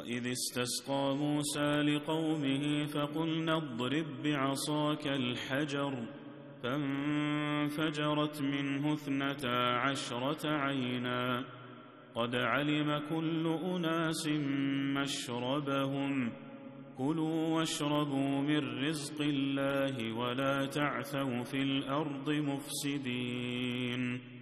وإذ استسقى موسى لقومه فقلنا اضرب بعصاك الحجر فانفجرت منه 12 عينا قد علم كل أناس مشربهم كلوا واشربوا من رزق الله ولا تعثوا في الأرض مفسدين